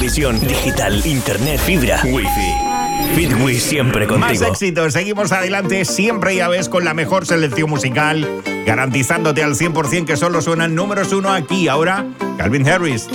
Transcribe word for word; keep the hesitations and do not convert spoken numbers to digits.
televisión, digital, internet, fibra, wifi. Fitwi siempre contigo. Más éxitos, seguimos adelante, siempre ya ves, con la mejor selección musical, garantizándote al cien por ciento que solo suenan números uno aquí. Ahora, Calvin Harris.